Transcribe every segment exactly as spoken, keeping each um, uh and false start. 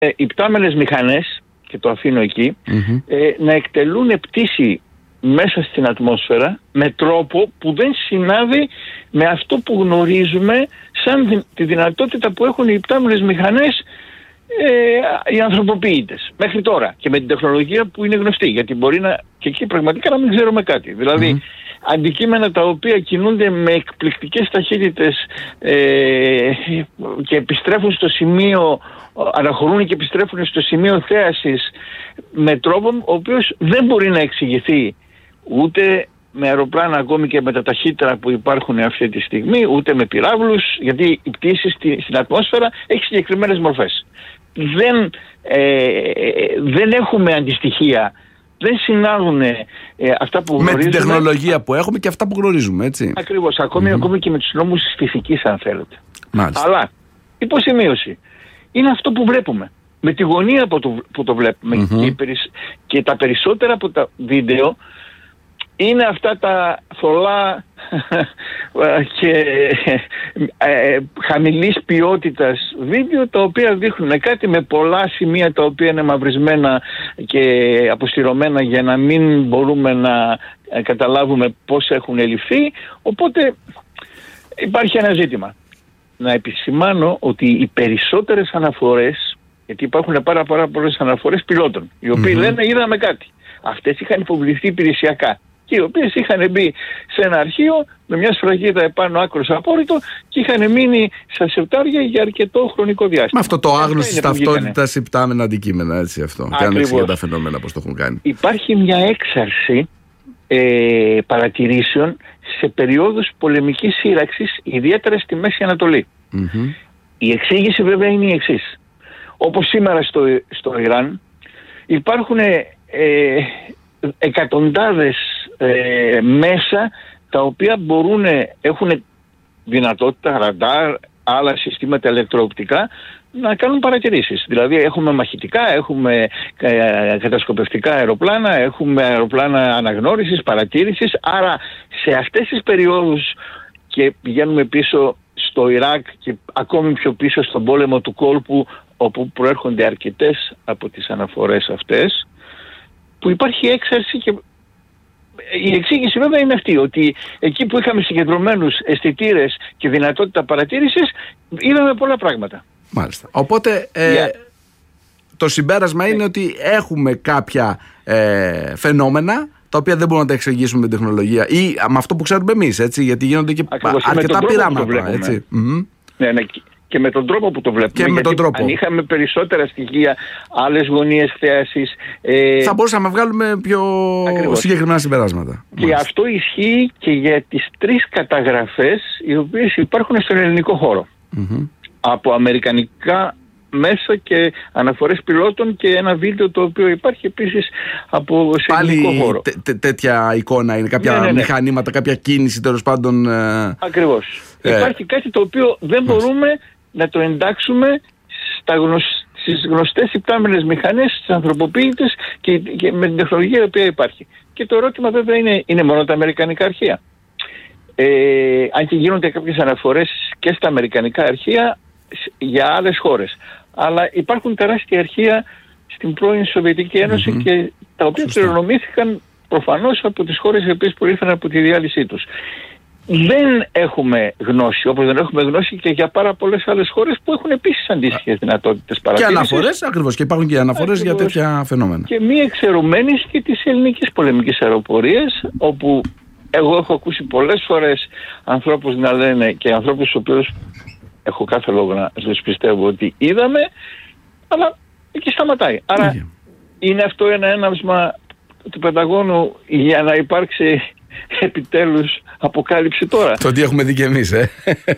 ε, οι πτάμενες μηχανές, και το αφήνω εκεί, mm-hmm. ε, να εκτελούν πτήση μέσα στην ατμόσφαιρα με τρόπο που δεν συνάδει με αυτό που γνωρίζουμε σαν τη δυνατότητα που έχουν οι πτάμενες μηχανές ε, οι ανθρωποποιητές μέχρι τώρα, και με την τεχνολογία που είναι γνωστή, γιατί μπορεί να και εκεί πραγματικά να μην ξέρουμε κάτι. Δηλαδή mm-hmm. αντικείμενα τα οποία κινούνται με εκπληκτικές ταχύτητες ε, και επιστρέφουν στο σημείο, αναχωρούν και επιστρέφουν στο σημείο θέασης με τρόπο ο οποίος δεν μπορεί να εξηγηθεί ούτε με αεροπλάνα, ακόμη και με τα ταχύτερα που υπάρχουν αυτή τη στιγμή, ούτε με πυράβλους, γιατί η πτήση στη, στην ατμόσφαιρα έχει συγκεκριμένες μορφές. Δεν, ε, δεν έχουμε αντιστοιχεία, δεν συνάδουν ε, αυτά που γνωρίζουμε. Με την τεχνολογία που έχουμε και αυτά που γνωρίζουμε, έτσι. Ακριβώς, ακόμη, mm-hmm. ακόμη και με τους νόμους της φυσικής, αν θέλετε. Μάλιστα. Αλλά, υποσημείωση, είναι αυτό που βλέπουμε. Με τη γωνία που το, που το βλέπουμε mm-hmm. και, περισ... και τα περισσότερα από τα βίντεο είναι αυτά τα θολά και ε, χαμηλής ποιότητας βίντεο, τα οποία δείχνουν κάτι με πολλά σημεία τα οποία είναι μαυρισμένα και αποστηρωμένα για να μην μπορούμε να καταλάβουμε πώς έχουν ληφθεί. Οπότε υπάρχει ένα ζήτημα. Να επισημάνω ότι οι περισσότερες αναφορές, γιατί υπάρχουν πάρα, πάρα πολλές αναφορές πιλότων, οι οποίοι mm-hmm. λένε είδαμε κάτι. Αυτές είχαν υποβληθεί υπηρεσιακά, και οι οποίες είχαν μπει σε ένα αρχείο με μια σφραγίδα επάνω άκρος απόρριτο και είχαν μείνει στα συρτάρια για αρκετό χρονικό διάστημα. Με αυτό το άγνωστη ταυτότητα υπτάμενα αντικείμενα, έτσι αυτό. Και αν για τα φαινόμενα πώς το έχουν κάνει. Υπάρχει μια έξαρση ε, παρατηρήσεων σε περιόδους πολεμικής σύραξης, ιδιαίτερα στη Μέση Ανατολή. Mm-hmm. Η εξήγηση βέβαια είναι η εξής. Όπως σήμερα στο, στο Ιράν υπάρχουν ε, εκατοντάδες ε, μέσα τα οποία μπορούν, έχουν δυνατότητα, ραντάρ, άλλα συστήματα ηλεκτροοπτικά να κάνουν παρατηρήσεις. Δηλαδή έχουμε μαχητικά, έχουμε ε, κατασκοπευτικά αεροπλάνα, έχουμε αεροπλάνα αναγνώρισης, παρατήρησης. Άρα σε αυτές τις περιόδους, και πηγαίνουμε πίσω στο Ιράκ και ακόμη πιο πίσω στον πόλεμο του κόλπου, όπου προέρχονται αρκετές από τις αναφορές αυτές, που υπάρχει έξαρση, και η εξήγηση βέβαια είναι αυτή, ότι εκεί που είχαμε συγκεντρωμένους αισθητήρες και δυνατότητα παρατήρησης, είδαμε πολλά πράγματα. Μάλιστα. Οπότε ε, yeah. το συμπέρασμα είναι yeah. ότι έχουμε κάποια ε, φαινόμενα τα οποία δεν μπορούμε να τα εξηγήσουμε με την τεχνολογία ή με αυτό που ξέρουμε εμείς, έτσι, γιατί γίνονται και Ακριβώς, αρκετά πειράματα. Έτσι. Mm-hmm. Ναι, ναι. Και με τον τρόπο που το βλέπουμε. Και με τον τρόπο. Αν είχαμε περισσότερα στοιχεία, άλλες γωνίες θέασης, ε... θα μπορούσαμε να βγάλουμε πιο Ακριβώς. συγκεκριμένα συμπεράσματα. Και Μάλιστα. αυτό ισχύει και για τις τρεις καταγραφές οι οποίες υπάρχουν στον ελληνικό χώρο. Mm-hmm. Από αμερικανικά μέσα και αναφορές πιλότων, και ένα βίντεο το οποίο υπάρχει επίσης από σε ελληνικό χώρο. Πάλι τέ, τέτοια εικόνα είναι, κάποια ναι, ναι, ναι. μηχανήματα, κάποια κίνηση τέλος πάντων. Ε... Ακριβώς. Ε... Υπάρχει κάτι το οποίο δεν μπορούμε να το εντάξουμε στα γνωσ... στις γνωστές υπτάμενες μηχανές, στις ανθρωποποίητες και, και με την τεχνολογία η οποία υπάρχει. Και το ερώτημα βέβαια είναι, είναι μόνο τα αμερικανικά αρχεία. Ε, αν και γίνονται κάποιες αναφορές και στα αμερικανικά αρχεία για άλλες χώρες. Αλλά υπάρχουν τεράστια αρχεία στην πρώην Σοβιετική Ένωση mm-hmm. και τα οποία κληρονομήθηκαν προφανώς από τις χώρες οι οποίες προήλθαν από τη διάλυσή τους. Δεν έχουμε γνώση, όπως δεν έχουμε γνώση και για πάρα πολλές άλλες χώρες που έχουν επίσης αντίστοιχες δυνατότητες παρατήρησης. Και αναφορές, ακριβώς, και υπάρχουν και αναφορές ακριβώς, για τέτοια φαινόμενα. Και μη εξαιρουμένης και της ελληνικής πολεμικής αεροπορίας, όπου εγώ έχω ακούσει πολλές φορές ανθρώπους να λένε, και ανθρώπους στους οποίους έχω κάθε λόγο να τους πιστεύω, ότι είδαμε, αλλά εκεί σταματάει. Άρα yeah. είναι αυτό ένα έναυσμα του Πενταγώνου για να υπάρξει επιτέλους αποκάλυψη τώρα. Το τι έχουμε δει και εμείς, ε.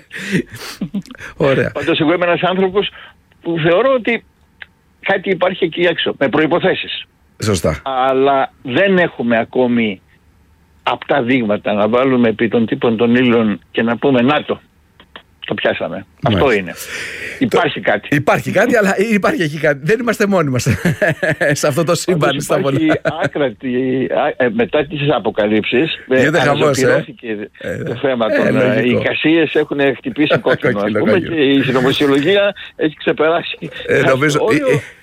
Ωραία. Πάντως εγώ είμαι ένας άνθρωπος που θεωρώ ότι κάτι υπάρχει εκεί έξω, με προϋποθέσεις. Σωστά. Αλλά δεν έχουμε ακόμη απτά δείγματα να βάλουμε επί των τύπων των ύλων και να πούμε να το. Το πιάσαμε. Αυτό είναι. Υπάρχει κάτι. Υπάρχει κάτι, αλλά υπάρχει εκεί κάτι. Δεν είμαστε μόνοι μας σε αυτό το σύμπαν. Υπάρχει άκρατη, μετά τις αποκαλύψεις, αναζωπηρώθηκε το θέμα των. Οι εικασίες έχουν χτυπήσει κόκκινο, ας πούμε, και η συνωμοσιολογία έχει ξεπεράσει.